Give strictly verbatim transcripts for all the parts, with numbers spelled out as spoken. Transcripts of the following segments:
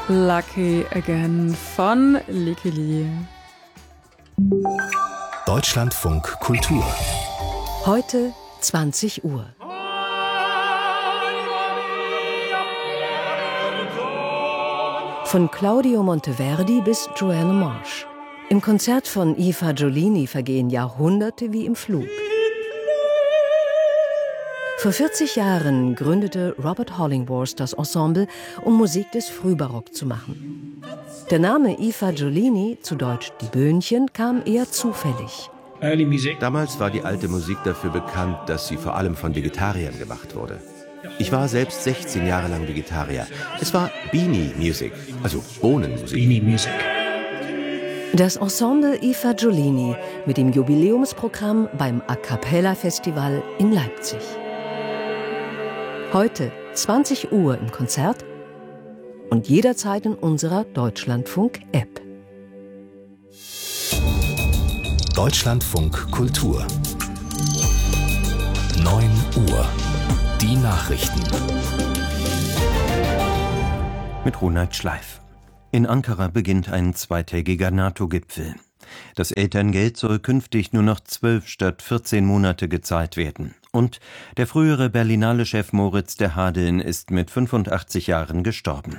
Lucky Again von Licky Lee. Deutschlandfunk Kultur. Heute zwanzig Uhr. Von Claudio Monteverdi bis Joanna Marsh. Im Konzert von Eva Giolini vergehen Jahrhunderte wie im Flug. Vor vierzig Jahren gründete Robert Hollingworth das Ensemble, um Musik des Frühbarock zu machen. Der Name Eva Giolini, zu Deutsch die Böhnchen, kam eher zufällig. Damals war die alte Musik dafür bekannt, dass sie vor allem von Vegetariern gemacht wurde. Ich war selbst sechzehn Jahre lang Vegetarier. Es war Beanie Music, also Bohnenmusik. Beanie Music. Das Ensemble Eva Giolini mit dem Jubiläumsprogramm beim A Cappella Festival in Leipzig. Heute zwanzig Uhr im Konzert und jederzeit in unserer Deutschlandfunk-App. Deutschlandfunk Kultur. neun Uhr. Die Nachrichten. Mit Ronald Schleif. In Ankara beginnt ein zweitägiger NATO-Gipfel. Das Elterngeld soll künftig nur noch zwölf statt vierzehn Monate gezahlt werden. Und der frühere Berlinale-Chef Moritz de Hadeln ist mit fünfundachtzig Jahren gestorben.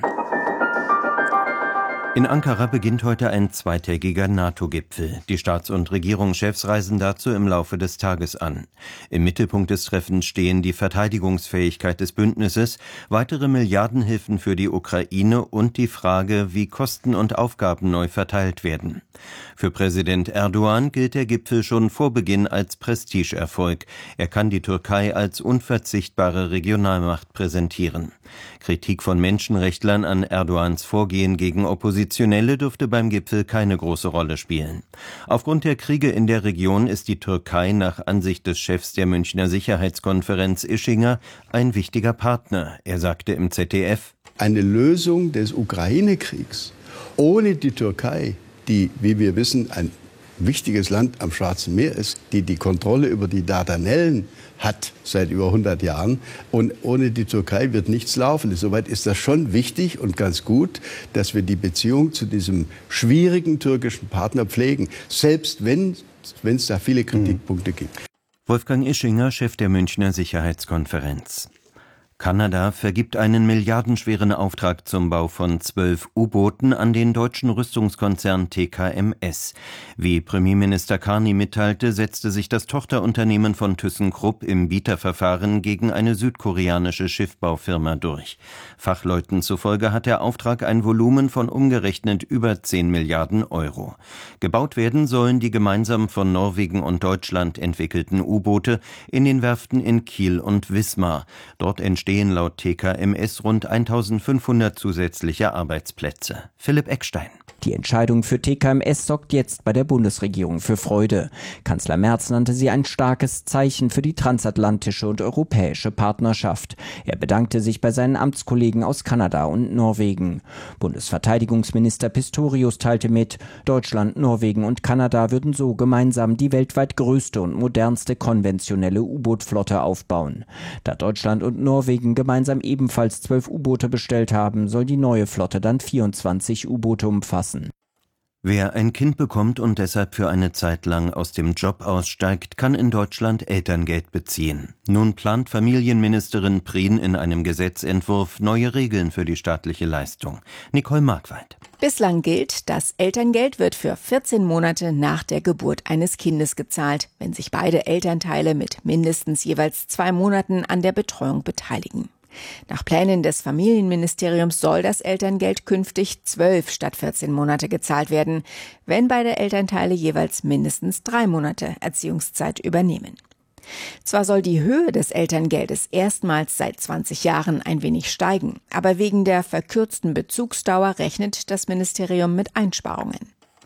In Ankara beginnt heute ein zweitägiger NATO-Gipfel. Die Staats- und Regierungschefs reisen dazu im Laufe des Tages an. Im Mittelpunkt des Treffens stehen die Verteidigungsfähigkeit des Bündnisses, weitere Milliardenhilfen für die Ukraine und die Frage, wie Kosten und Aufgaben neu verteilt werden. Für Präsident Erdogan gilt der Gipfel schon vor Beginn als Prestigeerfolg. Er kann die Türkei als unverzichtbare Regionalmacht präsentieren. Kritik von Menschenrechtlern an Erdogans Vorgehen gegen Oppositionelle dürfte beim Gipfel keine große Rolle spielen. Aufgrund der Kriege in der Region ist die Türkei nach Ansicht des Chefs der Münchner Sicherheitskonferenz Ischinger ein wichtiger Partner. Er sagte im Z D F: Eine Lösung des Ukraine-Kriegs ohne die Türkei, die, wie wir wissen, ein wichtiges Land am Schwarzen Meer ist, die die Kontrolle über die Dardanellen hat seit über hundert Jahren. Und ohne die Türkei wird nichts laufen. Insoweit ist das schon wichtig und ganz gut, dass wir die Beziehung zu diesem schwierigen türkischen Partner pflegen, selbst wenn es da viele Kritikpunkte gibt. Wolfgang Ischinger, Chef der Münchner Sicherheitskonferenz. Kanada vergibt einen milliardenschweren Auftrag zum Bau von zwölf U-Booten an den deutschen Rüstungskonzern T K M S. Wie Premierminister Carney mitteilte, setzte sich das Tochterunternehmen von ThyssenKrupp im Bieterverfahren gegen eine südkoreanische Schiffbaufirma durch. Fachleuten zufolge hat der Auftrag ein Volumen von umgerechnet über zehn Milliarden Euro. Gebaut werden sollen die gemeinsam von Norwegen und Deutschland entwickelten U-Boote in den Werften in Kiel und Wismar. Dort entstehen stehen laut T K M S rund eintausendfünfhundert zusätzliche Arbeitsplätze. Philipp Eckstein. Die Entscheidung für T K M S sorgt jetzt bei der Bundesregierung für Freude. Kanzler Merz nannte sie ein starkes Zeichen für die transatlantische und europäische Partnerschaft. Er bedankte sich bei seinen Amtskollegen aus Kanada und Norwegen. Bundesverteidigungsminister Pistorius teilte mit, Deutschland, Norwegen und Kanada würden so gemeinsam die weltweit größte und modernste konventionelle U-Boot-Flotte aufbauen. Da Deutschland und Norwegen gemeinsam ebenfalls zwölf U-Boote bestellt haben, soll die neue Flotte dann vierundzwanzig U-Boote umfassen. Wer ein Kind bekommt und deshalb für eine Zeit lang aus dem Job aussteigt, kann in Deutschland Elterngeld beziehen. Nun plant Familienministerin Prien in einem Gesetzentwurf neue Regeln für die staatliche Leistung. Nicole Markwald. Bislang gilt, das Elterngeld wird für vierzehn Monate nach der Geburt eines Kindes gezahlt, wenn sich beide Elternteile mit mindestens jeweils zwei Monaten an der Betreuung beteiligen. Nach Plänen des Familienministeriums soll das Elterngeld künftig zwölf statt vierzehn Monate gezahlt werden, wenn beide Elternteile jeweils mindestens drei Monate Erziehungszeit übernehmen. Zwar soll die Höhe des Elterngeldes erstmals seit zwanzig Jahren ein wenig steigen, aber wegen der verkürzten Bezugsdauer rechnet das Ministerium mit Einsparungen.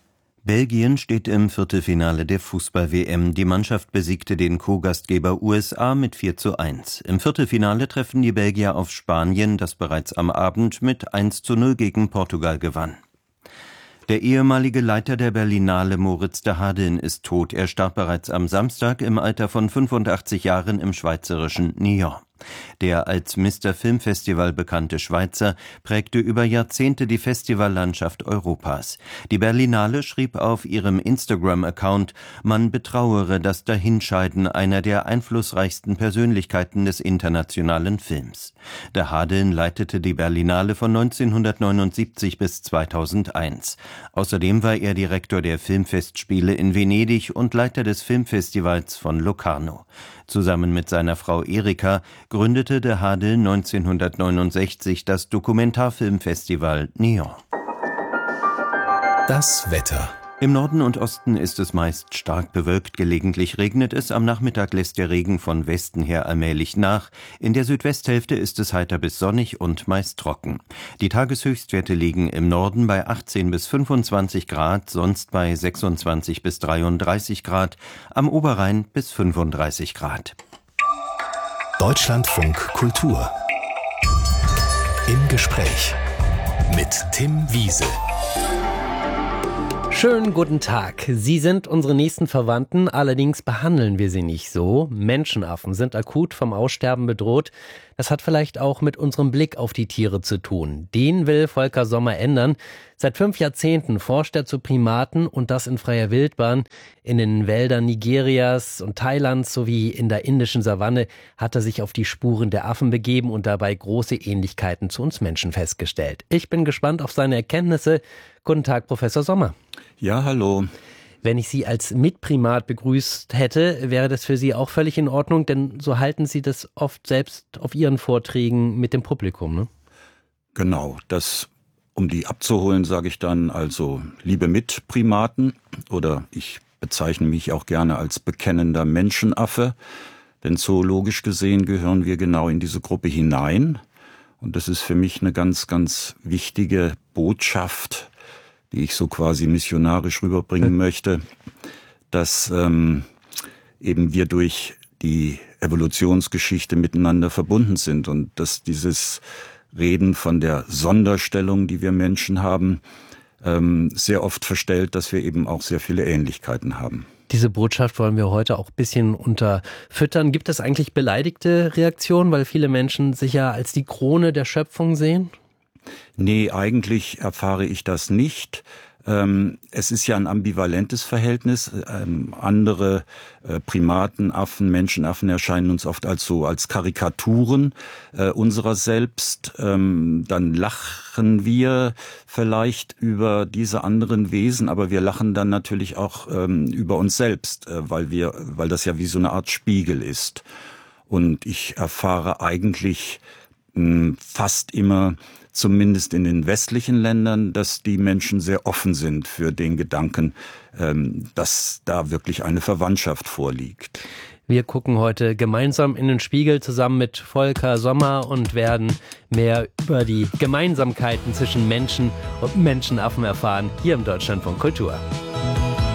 Belgien steht im Viertelfinale der Fußball-W M. Die Mannschaft besiegte den Co-Gastgeber U S A mit vier zu eins. Im Viertelfinale treffen die Belgier auf Spanien, das bereits am Abend mit eins zu null gegen Portugal gewann. Der ehemalige Leiter der Berlinale Moritz de Hadeln ist tot. Er starb bereits am Samstag im Alter von fünfundachtzig Jahren im schweizerischen Nyon. Der als Mister Filmfestival bekannte Schweizer prägte über Jahrzehnte die Festivallandschaft Europas. Die Berlinale schrieb auf ihrem Instagram-Account, man betrauere das Dahinscheiden einer der einflussreichsten Persönlichkeiten des internationalen Films. Der Hadeln leitete die Berlinale von neunzehnhundertneunundsiebzig bis zweitausendeins. Außerdem war er Direktor der Filmfestspiele in Venedig und Leiter des Filmfestivals von Locarno. Zusammen mit seiner Frau Erika gründete de Hadeln neunzehnhundertneunundsechzig das Dokumentarfilmfestival Neon. Das Wetter. Im Norden und Osten ist es meist stark bewölkt, gelegentlich regnet es, am Nachmittag lässt der Regen von Westen her allmählich nach. In der Südwesthälfte ist es heiter bis sonnig und meist trocken. Die Tageshöchstwerte liegen im Norden bei achtzehn bis fünfundzwanzig Grad, sonst bei sechsundzwanzig bis dreiunddreißig Grad, am Oberrhein bis fünfunddreißig Grad. Deutschlandfunk Kultur. Im Gespräch mit Tim Wiese. Schönen guten Tag. Sie sind unsere nächsten Verwandten, allerdings behandeln wir sie nicht so. Menschenaffen sind akut vom Aussterben bedroht. Das hat vielleicht auch mit unserem Blick auf die Tiere zu tun. Den will Volker Sommer ändern. Seit fünf Jahrzehnten forscht er zu Primaten und das in freier Wildbahn. In den Wäldern Nigerias und Thailands sowie in der indischen Savanne hat er sich auf die Spuren der Affen begeben und dabei große Ähnlichkeiten zu uns Menschen festgestellt. Ich bin gespannt auf seine Erkenntnisse. Guten Tag, Professor Sommer. Ja, hallo. Wenn ich Sie als Mitprimat begrüßt hätte, wäre das für Sie auch völlig in Ordnung, denn so halten Sie das oft selbst auf Ihren Vorträgen mit dem Publikum, ne? Genau, das, um die abzuholen, sage ich dann also, liebe Mitprimaten, oder ich bezeichne mich auch gerne als bekennender Menschenaffe, denn zoologisch gesehen gehören wir genau in diese Gruppe hinein. Und das ist für mich eine ganz, ganz wichtige Botschaft, die ich so quasi missionarisch rüberbringen möchte, dass ähm, eben wir durch die Evolutionsgeschichte miteinander verbunden sind und dass dieses Reden von der Sonderstellung, die wir Menschen haben, ähm, sehr oft verstellt, dass wir eben auch sehr viele Ähnlichkeiten haben. Diese Botschaft wollen wir heute auch ein bisschen unterfüttern. Gibt es eigentlich beleidigte Reaktionen, weil viele Menschen sich ja als die Krone der Schöpfung sehen? Nee, eigentlich erfahre ich das nicht. Ähm, es ist ja ein ambivalentes Verhältnis. Ähm, andere äh, Primaten, Affen, Menschenaffen erscheinen uns oft als so als Karikaturen äh, unserer selbst. Ähm, dann lachen wir vielleicht über diese anderen Wesen, aber wir lachen dann natürlich auch ähm, über uns selbst, äh, weil wir, weil das ja wie so eine Art Spiegel ist. Und ich erfahre eigentlich mh, fast immer, zumindest in den westlichen Ländern, dass die Menschen sehr offen sind für den Gedanken, dass da wirklich eine Verwandtschaft vorliegt. Wir gucken heute gemeinsam in den Spiegel zusammen mit Volker Sommer und werden mehr über die Gemeinsamkeiten zwischen Menschen und Menschenaffen erfahren, hier im Deutschlandfunk Kultur.